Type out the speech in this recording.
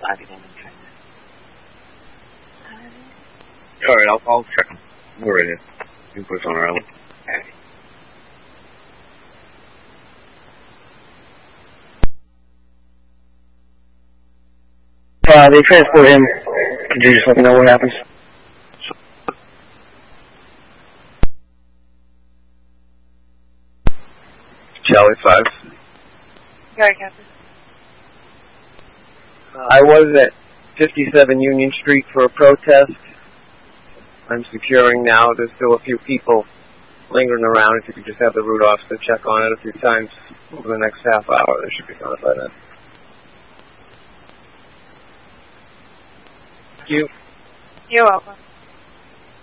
Bobby didn't try that. Alright, I'll check them. We're ready. You can put us on early. Alright. They transport him. Could you just let me know what happens? Charlie 5. Sorry, Captain. I was at 57 Union Street for a protest. I'm securing now. There's still a few people lingering around. If you could just have the route officer check on it a few times over the next half hour, they should be done by then. Thank you. You're welcome.